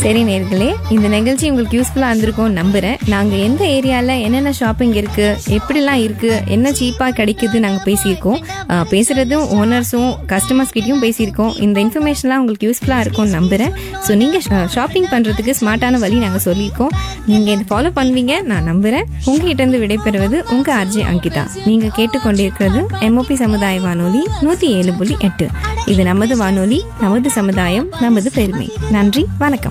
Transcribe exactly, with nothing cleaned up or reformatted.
சரி நேர்களே, இந்த நிகழ்ச்சி உங்களுக்கு யூஸ்ஃபுல்லாக இருந்திருக்கும் நம்புகிறேன். நாங்கள் எந்த ஏரியாவில் என்னென்ன ஷாப்பிங் இருக்குது, எப்படிலாம் இருக்குது, என்ன சீப்பாக கிடைக்குது நாங்கள் பேசியிருக்கோம். பேசுகிறதும் ஓனர்ஸும் கஸ்டமர்ஸ் கிட்டையும் பேசியிருக்கோம். இந்த இன்ஃபர்மேஷன்லாம் உங்களுக்கு யூஸ்ஃபுல்லாக இருக்கும்னு நம்புகிறேன். ஸோ நீங்கள் ஷாப்பிங் பண்ணுறதுக்கு ஸ்மார்ட்டான வழி நாங்கள் சொல்லியிருக்கோம். நீங்கள் இதை ஃபாலோ பண்ணுவீங்க நான் நம்புகிறேன். உங்ககிட்டேருந்து விடைபெறுவது உங்கள் ஆர்ஜே அங்கிதா. நீங்கள் கேட்டுக்கொண்டிருக்கிறது எம்ஓபி சமுதாய வானொலி நூற்றி ஏழு புள்ளி எட்டு. இது நமது வானொலி, நமது சமுதாயம், நமது பெருமை. நன்றி, வணக்கம்.